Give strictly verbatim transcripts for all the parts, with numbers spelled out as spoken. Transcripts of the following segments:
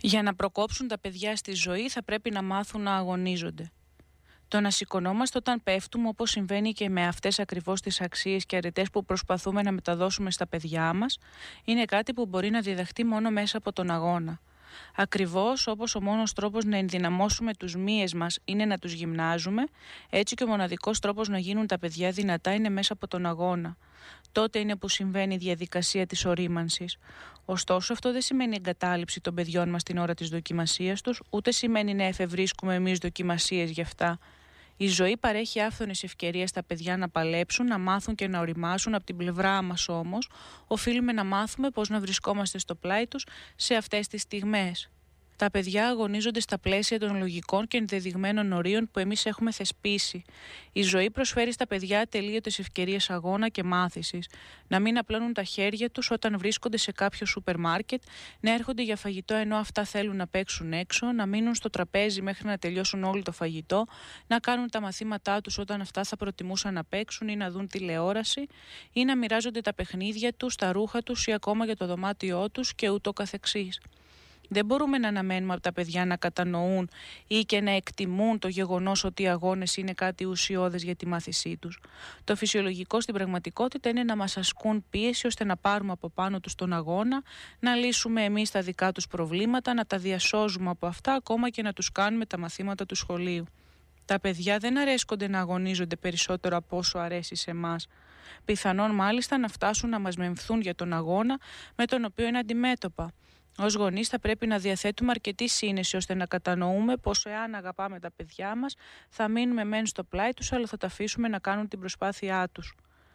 Για να προκόψουν τα παιδιά στη ζωή θα πρέπει να μάθουν να αγωνίζονται. Το να σηκωνόμαστε όταν πέφτουμε, όπως συμβαίνει και με αυτές ακριβώς τις αξίες και αρετές που προσπαθούμε να μεταδώσουμε στα παιδιά μας, είναι κάτι που μπορεί να διδαχτεί μόνο μέσα από τον αγώνα. Ακριβώς όπως ο μόνος τρόπος να ενδυναμώσουμε τους μύες μας είναι να τους γυμνάζουμε, έτσι και ο μοναδικός τρόπος να γίνουν τα παιδιά δυνατά είναι μέσα από τον αγώνα. Τότε είναι που συμβαίνει η διαδικασία της ορίμανσης. Ωστόσο, αυτό δεν σημαίνει εγκατάλειψη των παιδιών μας την ώρα της δοκιμασίας τους, ούτε σημαίνει να εφευρίσκουμε εμείς δοκιμασίες γι' αυτά. Η ζωή παρέχει άφθονες ευκαιρίες στα παιδιά να παλέψουν, να μάθουν και να οριμάσουν. Από την πλευρά μας όμως, οφείλουμε να μάθουμε πώς να βρισκόμαστε στο πλάι τους σε αυτές τις στιγμές. Τα παιδιά αγωνίζονται στα πλαίσια των λογικών και ενδεδειγμένων ορίων που εμείς έχουμε θεσπίσει. Η ζωή προσφέρει στα παιδιά ατελείωτες ευκαιρίες αγώνα και μάθησης. Να μην απλώνουν τα χέρια τους όταν βρίσκονται σε κάποιο σούπερ μάρκετ, να έρχονται για φαγητό ενώ αυτά θέλουν να παίξουν έξω, να μείνουν στο τραπέζι μέχρι να τελειώσουν όλο το φαγητό, να κάνουν τα μαθήματά τους όταν αυτά θα προτιμούσαν να παίξουν ή να δουν τηλεόραση, ή να μοιράζονται τα παιχνίδια τους, τα ρούχα τους ή ακόμα για το δωμάτιό τους και ούτω καθεξής. Δεν μπορούμε να αναμένουμε από τα παιδιά να κατανοούν ή και να εκτιμούν το γεγονός ότι οι αγώνες είναι κάτι ουσιώδες για τη μάθησή τους. Το φυσιολογικό στην πραγματικότητα είναι να μας ασκούν πίεση ώστε να πάρουμε από πάνω τους τον αγώνα, να λύσουμε εμείς τα δικά τους προβλήματα, να τα διασώζουμε από αυτά, ακόμα και να τους κάνουμε τα μαθήματα του σχολείου. Τα παιδιά δεν αρέσκονται να αγωνίζονται περισσότερο από όσο αρέσει σε εμάς. Πιθανόν μάλιστα να φτάσουν να μας μεμφθούν για τον αγώνα με τον οποίο είναι αντιμέτωπα. Ως γονείς θα πρέπει να διαθέτουμε αρκετή σύνεση ώστε να κατανοούμε πως εάν αγαπάμε τα παιδιά μας θα μείνουμε μεν στο πλάι τους, αλλά θα τα αφήσουμε να κάνουν την προσπάθειά τους.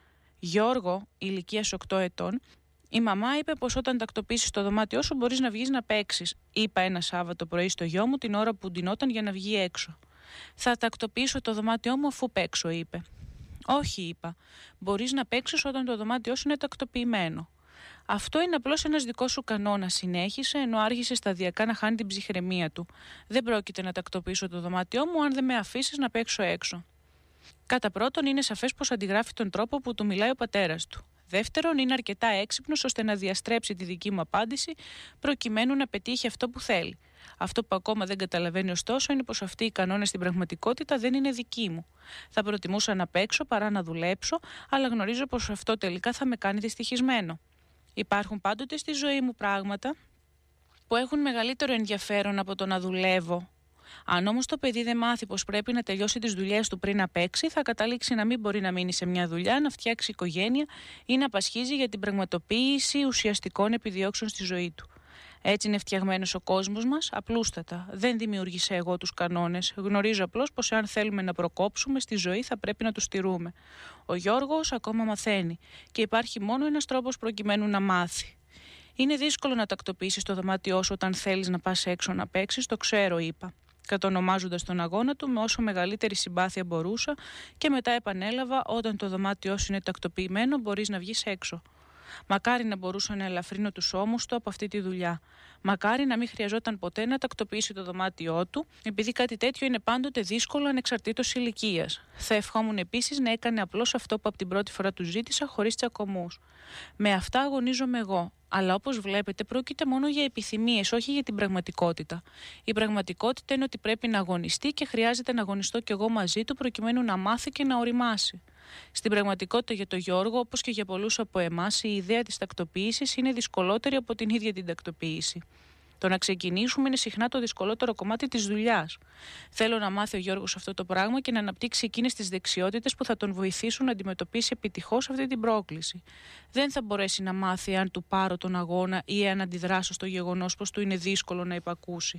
Γιώργο, ηλικίας οκτώ ετών, η μαμά είπε πως όταν τακτοποιήσεις το δωμάτιό σου μπορείς να βγεις να παίξεις. Είπα ένα Σάββατο πρωί στο γιο μου την ώρα που ντυνόταν για να βγει έξω. Θα τακτοποιήσω το δωμάτιό μου αφού παίξω, είπε. Όχι, είπα. Μπορείς να παίξεις όταν το δωμάτιό σου είναι τακτοποιημένο. Αυτό είναι απλώς ένας δικός σου κανόνας, συνέχισε, ενώ άρχισε σταδιακά να χάνει την ψυχραιμία του. Δεν πρόκειται να τακτοποιήσω το δωμάτιό μου αν δεν με αφήσεις να παίξω έξω. Κατά πρώτον, είναι σαφές πως αντιγράφει τον τρόπο που του μιλάει ο πατέρας του. Δεύτερον, είναι αρκετά έξυπνος ώστε να διαστρέψει τη δική μου απάντηση προκειμένου να πετύχει αυτό που θέλει. Αυτό που ακόμα δεν καταλαβαίνει ωστόσο είναι πως αυτοί οι κανόνες στην πραγματικότητα δεν είναι δικοί μου. Θα προτιμούσα να παίξω παρά να δουλέψω, αλλά γνωρίζω πως αυτό τελικά θα με κάνει δυστυχισμένο. Υπάρχουν πάντοτε στη ζωή μου πράγματα που έχουν μεγαλύτερο ενδιαφέρον από το να δουλεύω. Αν όμως το παιδί δεν μάθει πως πρέπει να τελειώσει τις δουλειές του πριν να παίξει, θα καταλήξει να μην μπορεί να μείνει σε μια δουλειά, να φτιάξει οικογένεια ή να πασχίζει για την πραγματοποίηση ουσιαστικών επιδιώξεων στη ζωή του. Έτσι είναι φτιαγμένος ο κόσμος μας, απλούστατα. Δεν δημιούργησα εγώ τους κανόνες. Γνωρίζω απλώς πως εάν θέλουμε να προκόψουμε στη ζωή θα πρέπει να τους στηρούμε. Ο Γιώργος ακόμα μαθαίνει και υπάρχει μόνο ένας τρόπος προκειμένου να μάθει. Είναι δύσκολο να τακτοποιήσεις το δωμάτιό σου όταν θέλεις να πας έξω να παίξεις, το ξέρω, είπα, κατονομάζοντας τον αγώνα του με όσο μεγαλύτερη συμπάθεια μπορούσα και μετά επανέλαβα: όταν το δωμάτιό σου είναι τακτοποιημένο, μπορείς να βγεις έξω. Μακάρι να μπορούσα να ελαφρύνω τους ώμους του από αυτή τη δουλειά. Μακάρι να μην χρειαζόταν ποτέ να τακτοποιήσει το δωμάτιό του, επειδή κάτι τέτοιο είναι πάντοτε δύσκολο ανεξαρτήτως ηλικίας. Θα ευχόμουν επίσης να έκανε απλώς αυτό που από την πρώτη φορά του ζήτησα, χωρίς τσακωμούς. Με αυτά αγωνίζομαι εγώ. Αλλά όπως βλέπετε πρόκειται μόνο για επιθυμίες, όχι για την πραγματικότητα. Η πραγματικότητα είναι ότι πρέπει να αγωνιστεί και χρειάζεται να αγωνιστώ κι εγώ μαζί του προκειμένου να μάθει και να οριμάσει. Στην πραγματικότητα για τον Γιώργο, όπως και για πολλούς από εμάς, η ιδέα της τακτοποίησης είναι δυσκολότερη από την ίδια την τακτοποίηση. Το να ξεκινήσουμε είναι συχνά το δυσκολότερο κομμάτι της δουλειάς. Θέλω να μάθει ο Γιώργος αυτό το πράγμα και να αναπτύξει εκείνες τις δεξιότητες που θα τον βοηθήσουν να αντιμετωπίσει επιτυχώς αυτή την πρόκληση. Δεν θα μπορέσει να μάθει αν του πάρω τον αγώνα ή αν αντιδράσω στο γεγονός πως του είναι δύσκολο να υπακούσει.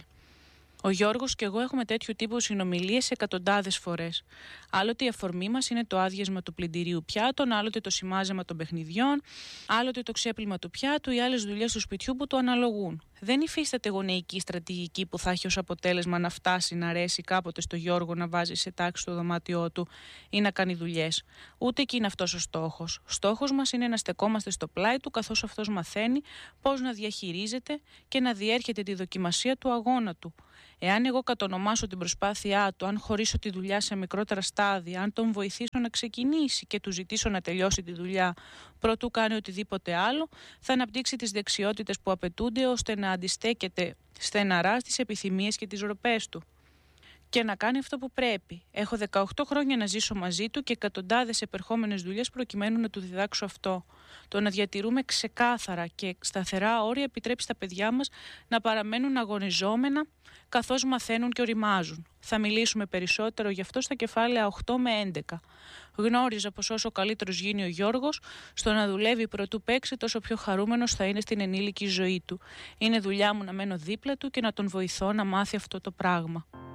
Ο Γιώργος και εγώ έχουμε τέτοιου τύπου συνομιλίες εκατοντάδες φορές. Άλλοτε η αφορμή μας είναι το άδειασμα του πλυντηρίου πιάτων, άλλοτε το σημάζεμα των παιχνιδιών, άλλοτε το ξέπλυμα του πιάτου ή άλλες δουλειές του σπιτιού που του αναλογούν. Δεν υφίσταται γονεϊκή στρατηγική που θα έχει ως αποτέλεσμα να φτάσει να αρέσει κάποτε στο Γιώργο να βάζει σε τάξη το δωμάτιό του ή να κάνει δουλειές. Ούτε εκεί είναι αυτός ο στόχος. Στόχος μας είναι να στεκόμαστε στο πλάι του καθώς αυτός μαθαίνει πώς να διαχειρίζεται και να διέρχεται τη δοκιμασία του αγώνα του. Εάν εγώ κατονομάσω την προσπάθειά του, αν χωρίσω τη δουλειά σε μικρότερα στάδια, αν τον βοηθήσω να ξεκινήσει και του ζητήσω να τελειώσει τη δουλειά προτού κάνει οτιδήποτε άλλο, θα αναπτύξει τις δεξιότητες που απαιτούνται ώστε να αντιστέκεται στεναρά στις επιθυμίες και τις ροπές του. Και να κάνει αυτό που πρέπει. Έχω δεκαοκτώ χρόνια να ζήσω μαζί του και εκατοντάδες επερχόμενες δουλειές προκειμένου να του διδάξω αυτό. Το να διατηρούμε ξεκάθαρα και σταθερά όρια επιτρέπει στα παιδιά μας να παραμένουν αγωνιζόμενα καθώς μαθαίνουν και οριμάζουν. Θα μιλήσουμε περισσότερο γι' αυτό στα κεφάλαια οκτώ με έντεκα. Γνώριζα πως όσο καλύτερος γίνει ο Γιώργος στο να δουλεύει προτού παίξει, τόσο πιο χαρούμενος θα είναι στην ενήλικη ζωή του. Είναι δουλειά μου να μένω δίπλα του και να τον βοηθώ να μάθει αυτό το πράγμα.